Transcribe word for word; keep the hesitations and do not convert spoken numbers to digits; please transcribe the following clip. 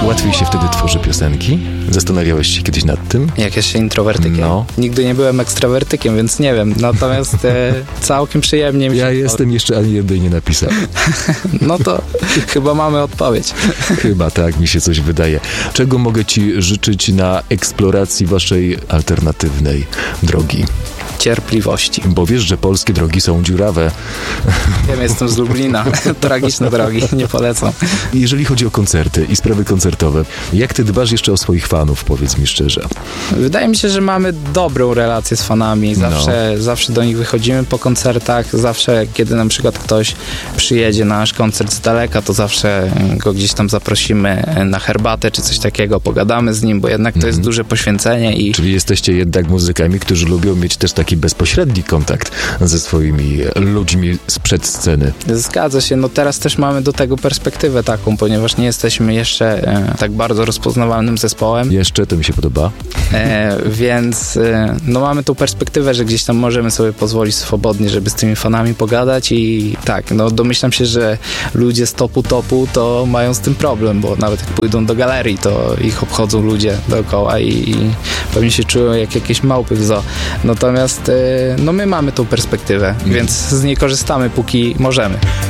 Łatwiej się wtedy tworzy piosenki? Zastanawiałeś się kiedyś nad tym? Jak jeszcze introwertykiem? No. Nigdy nie byłem ekstrawertykiem, więc nie wiem. Natomiast e, całkiem przyjemnie mi się... Ja jestem jeszcze ani jednej nie napisał. No to chyba mamy odpowiedź. Chyba tak, mi się coś wydaje. Czego mogę ci życzyć na eksploracji waszej alternatywnej drogi? Cierpliwości. Bo wiesz, że polskie drogi są dziurawe. Wiem, jestem z Lublina. Tragiczne drogi, nie polecam. Jeżeli chodzi o koncerty i sprawy koncertowe, jak ty dbasz jeszcze o swoich fanów, powiedz mi szczerze? Wydaje mi się, że mamy dobrą relację z fanami. Zawsze, no. zawsze do nich wychodzimy po koncertach. Zawsze, kiedy na przykład ktoś przyjedzie na nasz koncert z daleka, to zawsze go gdzieś tam zaprosimy na herbatę czy coś takiego, pogadamy z nim, bo jednak to jest mm. duże poświęcenie. I... Czyli jesteście jednak muzykami, którzy lubią mieć też taki bezpośredni kontakt ze swoimi ludźmi sprzed sceny. Zgadza się. No teraz też mamy do tego perspektywę taką, ponieważ nie jesteśmy jeszcze e, tak bardzo rozpoznawalnym zespołem. Jeszcze, to mi się podoba. E, więc e, no mamy tą perspektywę, że gdzieś tam możemy sobie pozwolić swobodnie, żeby z tymi fanami pogadać i tak, no domyślam się, że ludzie z topu topu to mają z tym problem, bo nawet jak pójdą do galerii, to ich obchodzą ludzie dookoła i, i pewnie się czują jak jakieś małpy w zoo. Natomiast no my mamy tą perspektywę, mm. więc z niej korzystamy, póki możemy.